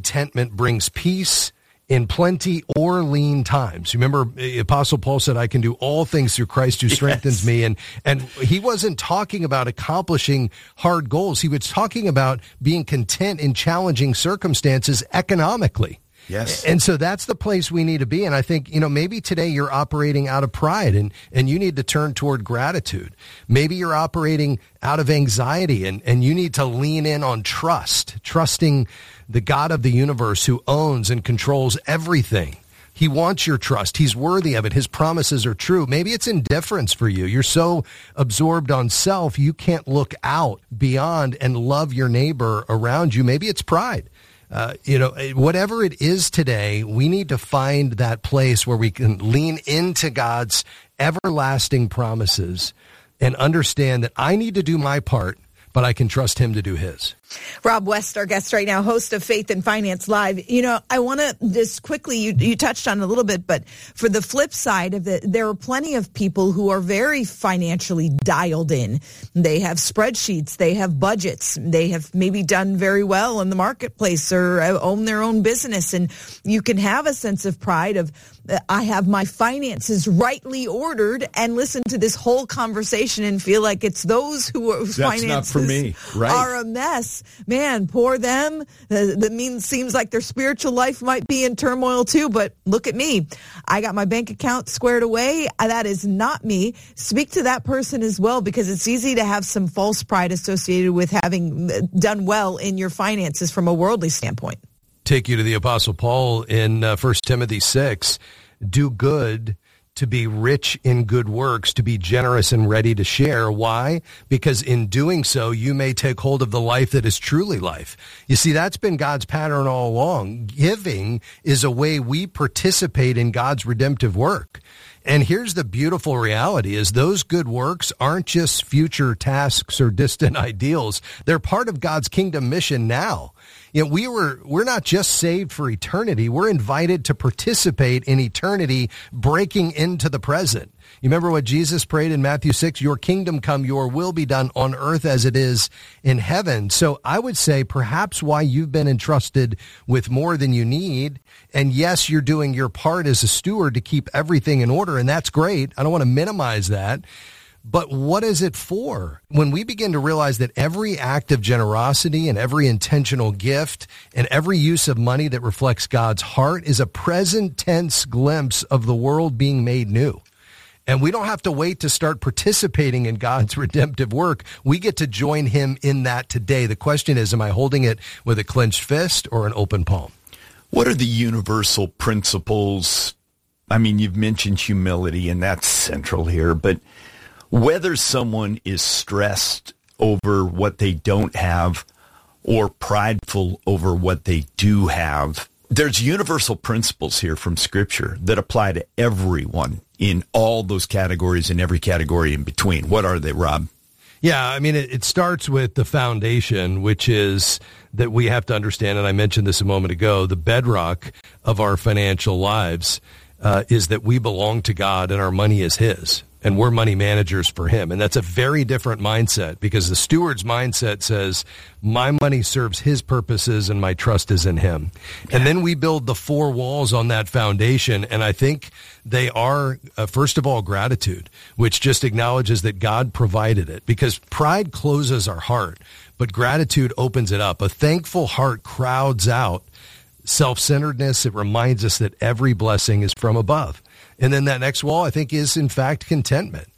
contentment brings peace in plenty or lean times. Remember, Apostle Paul said, I can do all things through Christ who strengthens me. And he wasn't talking about accomplishing hard goals. He was talking about being content in challenging circumstances economically. Yes. And so that's the place we need to be. And I think, maybe today you're operating out of pride and you need to turn toward gratitude. Maybe you're operating out of anxiety and you need to lean in on trusting the God of the universe who owns and controls everything. He wants your trust. He's worthy of it. His promises are true. Maybe it's indifference for you. You're so absorbed on self, you can't look out beyond and love your neighbor around you. Maybe it's pride. Whatever it is today, we need to find that place where we can lean into God's everlasting promises and understand that I need to do my part, but I can trust him to do his. Rob West, our guest right now, host of Faith and Finance Live. I want to just quickly, you touched on it a little bit, but for the flip side of it, there are plenty of people who are very financially dialed in. They have spreadsheets, they have budgets, they have maybe done very well in the marketplace or own their own business. And you can have a sense of pride of, I have my finances rightly ordered, and listen to this whole conversation and feel like it's those whose finances not for me. Right. are a mess. Man, poor them. Seems like their spiritual life might be in turmoil too, but look at me. I got my bank account squared away. That is not me. Speak to that person as well, because it's easy to have some false pride associated with having done well in your finances from a worldly standpoint. Take you to the Apostle Paul in 1 Timothy 6. Do good, to be rich in good works, to be generous and ready to share. Why? Because in doing so, you may take hold of the life that is truly life. You see, that's been God's pattern all along. Giving is a way we participate in God's redemptive work. And here's the beautiful reality is those good works aren't just future tasks or distant ideals. They're part of God's kingdom mission now. We're not just saved for eternity. We're invited to participate in eternity, breaking into the present. You remember what Jesus prayed in Matthew 6? Your kingdom come, your will be done on earth as it is in heaven. So I would say perhaps why you've been entrusted with more than you need. And yes, you're doing your part as a steward to keep everything in order. And that's great. I don't want to minimize that. But what is it for? When we begin to realize that every act of generosity and every intentional gift and every use of money that reflects God's heart is a present tense glimpse of the world being made new. And we don't have to wait to start participating in God's redemptive work. We get to join him in that today. The question is, am I holding it with a clenched fist or an open palm? What are the universal principles? I mean, you've mentioned humility, and that's central here, but whether someone is stressed over what they don't have or prideful over what they do have, there's universal principles here from Scripture that apply to everyone in all those categories and every category in between. What are they, Rob? Yeah, I mean, it starts with the foundation, which is that we have to understand, and I mentioned this a moment ago, the bedrock of our financial lives is that we belong to God and our money is his. And we're money managers for him. And that's a very different mindset, because the steward's mindset says, my money serves his purposes and my trust is in him. Yeah. And then we build the four walls on that foundation. And I think they are, first of all, gratitude, which just acknowledges that God provided it, because pride closes our heart, but gratitude opens it up. A thankful heart crowds out self-centeredness. It reminds us that every blessing is from above. And then that next wall, I think, is in fact contentment.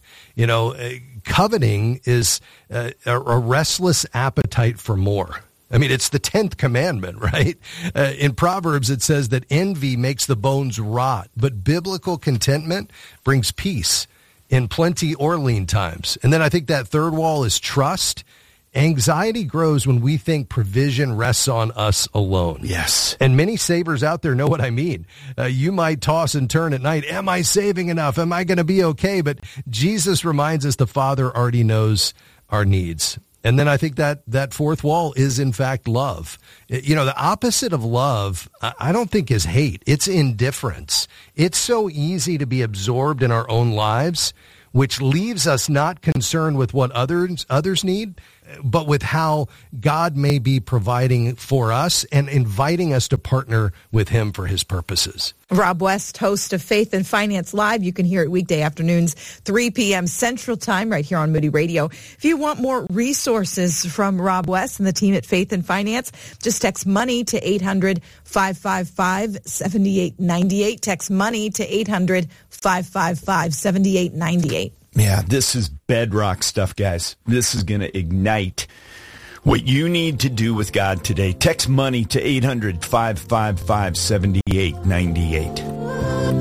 Coveting is a restless appetite for more. I mean, it's the 10th commandment, right? In Proverbs, it says that envy makes the bones rot, but biblical contentment brings peace in plenty or lean times. And then I think that third wall is trust. Anxiety grows when we think provision rests on us alone. Yes. And many savers out there know what I mean. You might toss and turn at night. Am I saving enough? Am I going to be okay? But Jesus reminds us the Father already knows our needs. And then I think that fourth wall is, in fact, love. The opposite of love, I don't think, is hate. It's indifference. It's so easy to be absorbed in our own lives, which leaves us not concerned with what others need. but with how God may be providing for us and inviting us to partner with him for his purposes. Rob West, host of Faith and Finance Live. You can hear it weekday afternoons, 3 p.m. Central Time, right here on Moody Radio. If you want more resources from Rob West and the team at Faith and Finance, just text MONEY to 800-555-7898. Text MONEY to 800-555-7898. Yeah, this is bedrock stuff, guys. This is going to ignite what you need to do with God today. Text MONEY to 800-555-7898.